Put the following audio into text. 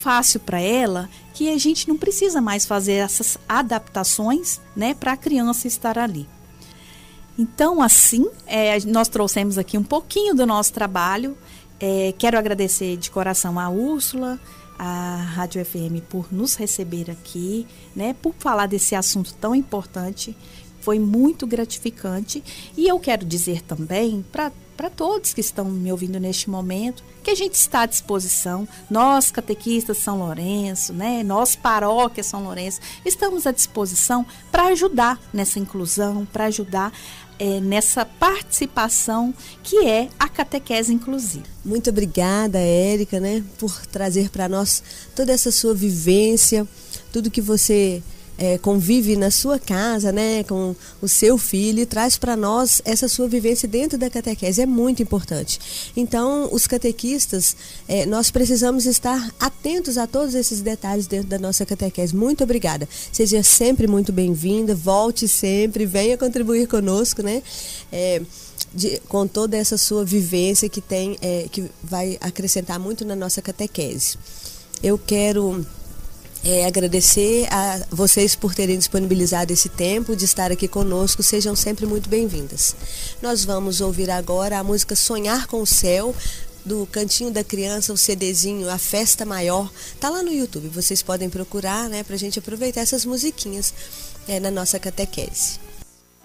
fácil para ela que a gente não precisa mais fazer essas adaptações, né, para a criança estar ali. Então, assim, nós trouxemos aqui um pouquinho do nosso trabalho. Quero agradecer de coração a Úrsula, a Rádio FM, por nos receber aqui, né, por falar desse assunto tão importante. Foi muito gratificante. E eu quero dizer também para todos que estão me ouvindo neste momento, que a gente está à disposição. Nós, catequistas São Lourenço, né, nós, paróquia São Lourenço, estamos à disposição para ajudar nessa inclusão, para ajudar nessa participação que é a catequese inclusiva. Muito obrigada, Érica, né, por trazer para nós toda essa sua vivência, tudo que você convive na sua casa, né, com o seu filho, e traz para nós essa sua vivência dentro da catequese. É muito importante. Então, os catequistas, nós precisamos estar atentos a todos esses detalhes dentro da nossa catequese. Muito obrigada. Seja sempre muito bem-vinda, volte sempre, venha contribuir conosco, né, com toda essa sua vivência que tem, que vai acrescentar muito na nossa catequese. Eu quero agradecer a vocês por terem disponibilizado esse tempo de estar aqui conosco. Sejam sempre muito bem-vindas. Nós vamos ouvir agora a música Sonhar com o Céu, do Cantinho da Criança, o CDzinho A Festa Maior. Tá lá no YouTube, vocês podem procurar, né, pra gente aproveitar essas musiquinhas na nossa catequese.